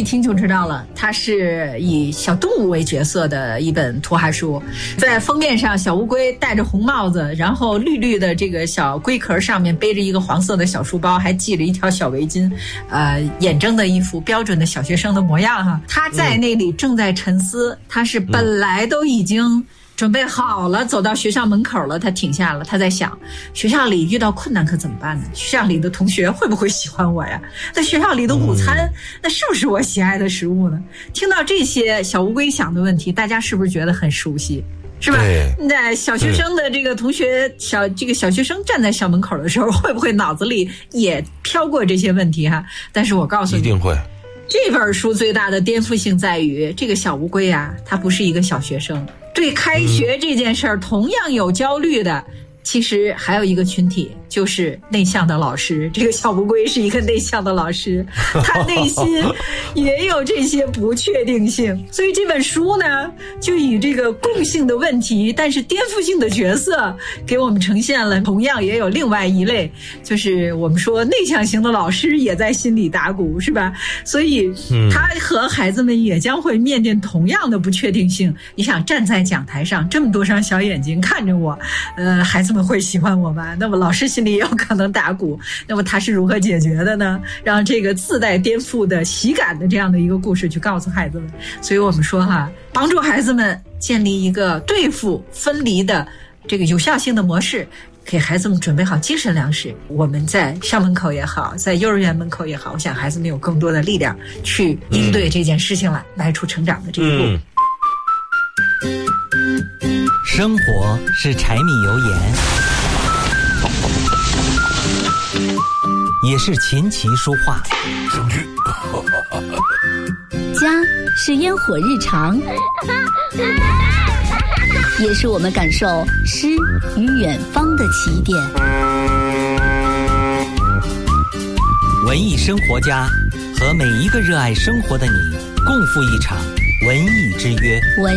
听就知道了，它是以小动物为角色的一本图画书。在封面上，小乌龟戴着红帽子，然后绿绿的这个小龟壳上面背着一个黄色的小书包，还系着一条小围巾，眼睁的一副标准的小学生的模样哈。他在那里正在沉思，他是本来都已经准备好了，走到学校门口了，他停下了，他在想，学校里遇到困难可怎么办呢？学校里的同学会不会喜欢我呀？那学校里的午餐，那是不是我喜爱的食物呢？听到这些小乌龟想的问题，大家是不是觉得很熟悉？是吧？那小学生的这个同学，小学生站在校门口的时候，会不会脑子里也飘过这些问题哈？但是我告诉你， 一定会。 这本书最大的颠覆性在于，这个小乌龟啊，它不是一个小学生，对开学这件事儿同样有焦虑的。其实还有一个群体，就是内向的老师。这个小乌龟是一个内向的老师，他内心也有这些不确定性。所以这本书呢，就以这个共性的问题，但是颠覆性的角色，给我们呈现了同样也有另外一类，就是我们说内向型的老师也在心里打鼓，是吧？所以他和孩子们也将会面对同样的不确定性。你想站在讲台上，这么多双小眼睛看着我，孩子们会喜欢我吧？那么老师心里也有可能打鼓，那么他是如何解决的呢？让这个自带颠覆的喜感的这样的一个故事去告诉孩子们。所以我们说哈，帮助孩子们建立一个对付分离的这个有效性的模式，给孩子们准备好精神粮食。我们在校门口也好，在幼儿园门口也好，我想孩子们有更多的力量去应对这件事情了，迈出成长的这一步。 生活是柴米油盐，也是琴棋书画。 家是烟火日常，也是我们感受诗与远方的起点。 文艺生活家和每一个热爱生活的你，共赴一场文艺之约。